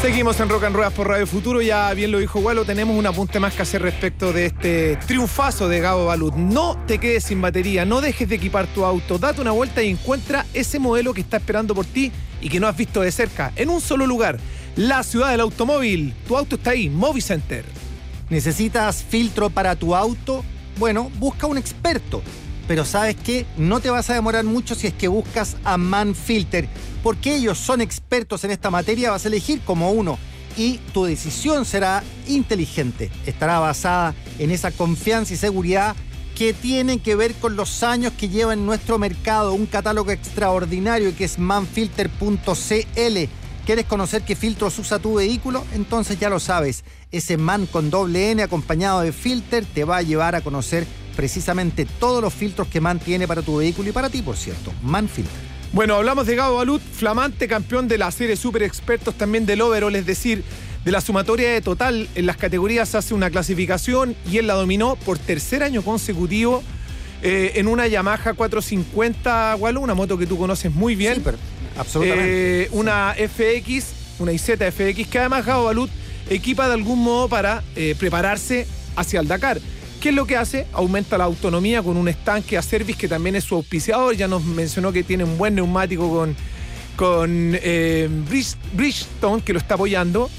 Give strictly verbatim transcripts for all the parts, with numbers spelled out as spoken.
Seguimos en Rock and Ruedas por Radio Futuro. Ya bien lo dijo Gualo, tenemos un apunte más que hacer respecto de este triunfazo de Gabo Balut. No te quedes sin batería, no dejes de equipar tu auto, date una vuelta y encuentra ese modelo que está esperando por ti y que no has visto de cerca, en un solo lugar, la ciudad del automóvil. Tu auto está ahí, Movicenter. ¿Necesitas filtro para tu auto? Bueno, busca un experto. Pero ¿sabes qué? No te vas a demorar mucho si es que buscas a Manfilter, porque ellos son expertos en esta materia. Vas a elegir como uno y tu decisión será inteligente. Estará basada en esa confianza y seguridad que tienen que ver con los años que lleva en nuestro mercado un catálogo extraordinario que es manfilter punto c l. ¿Quieres conocer qué filtros usa tu vehículo? Entonces ya lo sabes. Ese man con doble N acompañado de filter te va a llevar a conocer precisamente todos los filtros que MAN tiene para tu vehículo y para ti, por cierto. Manfilter. Bueno, hablamos de Gabo Balut, flamante campeón de la serie Super Expertos, también del overall, es decir, de la sumatoria de total. En las categorías hace una clasificación y él la dominó por tercer año consecutivo eh, en una Yamaha cuatrocientos cincuenta, Gualo, una moto que tú conoces muy bien. Sí, pero absolutamente. Eh, una F X, una I Z F X, que además Gabo Balut equipa de algún modo para eh, prepararse hacia el Dakar. ¿Qué es lo que hace? Aumenta la autonomía con un estanque Acervis, que también es su auspiciador. Ya nos mencionó que tiene un buen neumático con, con eh, Bridgestone, que lo está apoyando.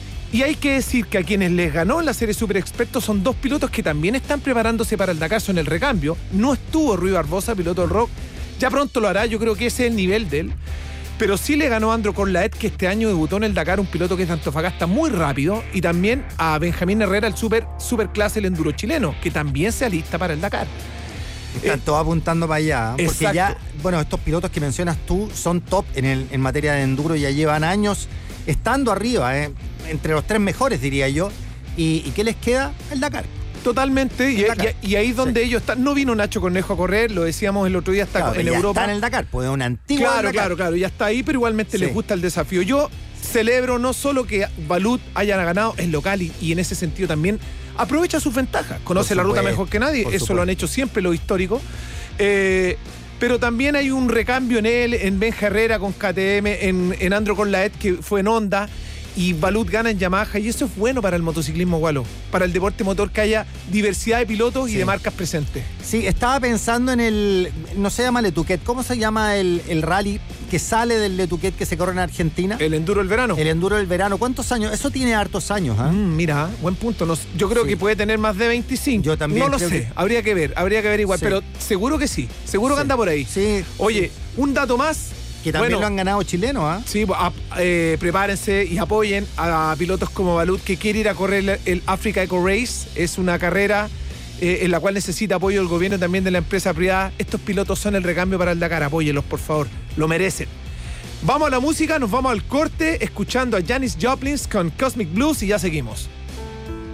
Y hay que decir que a quienes les ganó en la serie Super Expertos son dos pilotos que también están preparándose para el Dakar, son el recambio. No estuvo Rui Barbosa, piloto del Rock. Ya pronto lo hará, yo creo que ese es el nivel de él. Pero sí le ganó a Andro Corlaet, que este año debutó en el Dakar, un piloto que es de Antofagasta muy rápido, y también a Benjamín Herrera, el super, super clase, el enduro chileno, que también se alista para el Dakar. Están eh, todos apuntando para allá, porque exacto. ya, bueno, estos pilotos que mencionas tú son top en, el, en materia de enduro, ya llevan años estando arriba, eh, entre los tres mejores, diría yo. ¿Y, y qué les queda? El Dakar. Totalmente, y, y, y ahí es donde sí. ellos están. No vino Nacho Cornejo a correr, lo decíamos el otro día, está claro, en ya Europa. Está en el Dakar, pues un antiguo Claro, Dakar. claro, claro, ya está ahí, pero igualmente sí. les gusta el desafío. Yo celebro no solo que Balut haya ganado, es local y, y en ese sentido también aprovecha sus ventajas. Conoce la ruta mejor que nadie, eso supuesto. Lo han hecho siempre los históricos. Eh, pero también hay un recambio en él, en Benja Herrera con K T M, en, en Andro Corlaet, que fue en Honda. Y Balut gana en Yamaha, y eso es bueno para el motociclismo, Gualo, para el deporte motor, que haya diversidad de pilotos sí. y de marcas presentes. Sí, estaba pensando en el, no se llama Letuquet, ¿cómo se llama el, el rally que sale del Letuquet que se corre en Argentina? El Enduro del Verano. El Enduro del Verano, ¿cuántos años? Eso tiene hartos años, ¿eh? Mm, mira, buen punto. No, yo creo sí. que puede tener más de veinticinco. Yo también. No lo sé, que... habría que ver, habría que averiguar, sí. pero seguro que sí, seguro sí. que anda por ahí. Sí. Oye, un dato más. Que también bueno, lo han ganado chilenos, ¿ah? ¿eh? Sí, a, eh, prepárense y apoyen a pilotos como Balut, que quiere ir a correr el Africa Eco Race. Es una carrera eh, en la cual necesita apoyo del gobierno y también de la empresa privada. Estos pilotos son el recambio para el Dakar. Apóyenlos, por favor. Lo merecen. Vamos a la música, nos vamos al corte, escuchando a Janis Joplin con Cosmic Blues y ya seguimos.